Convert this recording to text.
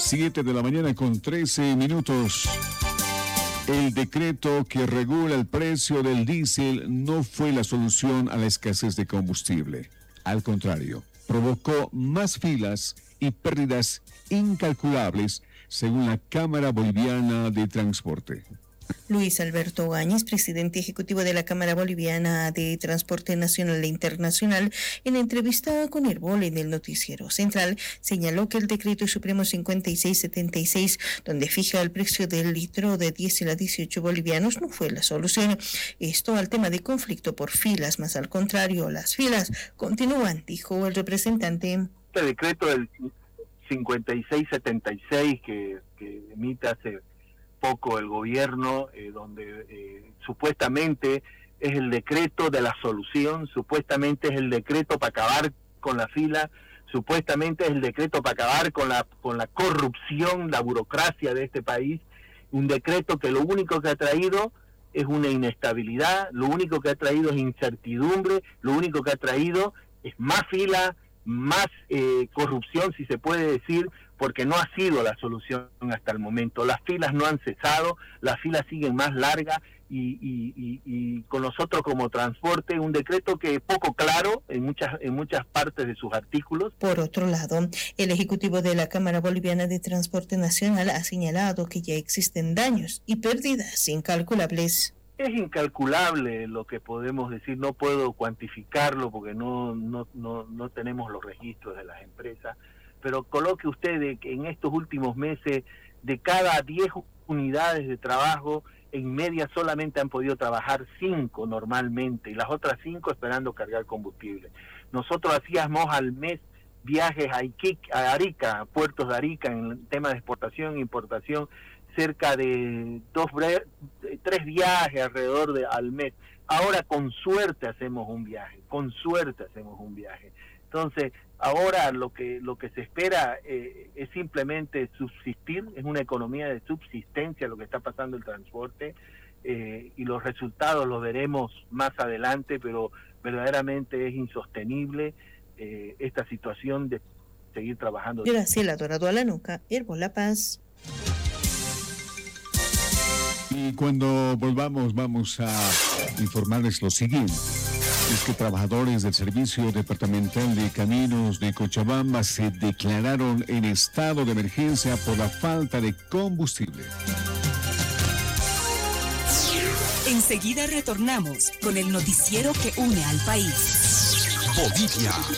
7 de la mañana con 13 minutos. El decreto que regula el precio del diésel no fue la solución a la escasez de combustible. Al contrario, provocó más filas y pérdidas incalculables, según la Cámara Boliviana de Transporte. Luis Alberto Áñez, presidente ejecutivo de la Cámara Boliviana de Transporte Nacional e Internacional, en entrevista con Herbol en el Noticiero Central, señaló que el Decreto Supremo 5676, donde fija el precio del litro de diésel a 18 bolivianos, no fue la solución. Esto al tema de conflicto por filas, más al contrario, las filas continúan, dijo el representante. Este decreto del 5676 que emite hace poco el gobierno, donde supuestamente es el decreto de la solución, supuestamente es el decreto para acabar con la fila, supuestamente es el decreto para acabar con la corrupción, la burocracia de este país, un decreto que lo único que ha traído es una inestabilidad, lo único que ha traído es incertidumbre, lo único que ha traído es más fila, más corrupción, si se puede decir, porque no ha sido la solución hasta el momento. Las filas no han cesado, las filas siguen más largas y con nosotros como transporte, un decreto que es poco claro en muchas partes de sus artículos. Por otro lado, el ejecutivo de la Cámara Boliviana de Transporte Nacional ha señalado que ya existen daños y pérdidas incalculables. Es incalculable lo que podemos decir, no puedo cuantificarlo porque no tenemos los registros de las empresas, pero coloque usted de que en estos últimos meses, de cada 10 unidades de trabajo, en media solamente han podido trabajar 5 normalmente, y las otras 5 esperando cargar combustible. Nosotros hacíamos al mes viajes a Arica, a puertos de Arica, en tema de exportación e importación, cerca de 3 viajes alrededor al mes. Ahora con suerte hacemos un viaje. Entonces, ahora lo que se espera es simplemente subsistir, es una economía de subsistencia lo que está pasando el transporte, y los resultados los veremos más adelante, pero verdaderamente es insostenible esta situación de seguir trabajando. Graciela Dorado a la nuca, Herbol La Paz. Y cuando volvamos vamos a informarles lo siguiente. Es que trabajadores del Servicio Departamental de Caminos de Cochabamba se declararon en estado de emergencia por la falta de combustible. Enseguida retornamos con el noticiero que une al país. Bolivia.